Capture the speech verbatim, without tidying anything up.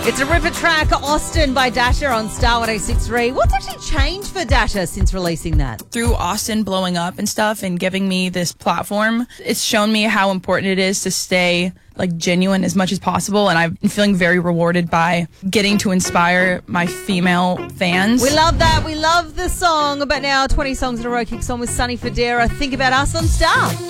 It's a ripper track, Austin by Dasha on Star one oh six point three. What's actually changed for Dasha since releasing that? Through Austin blowing up and stuff and giving me this platform, it's shown me how important it is to stay like genuine as much as possible, and I'm feeling very rewarded by getting to inspire my female fans. We love that. We love the song. But now twenty songs in a row kicks on with Sonny Fodera. Think About Us on Star.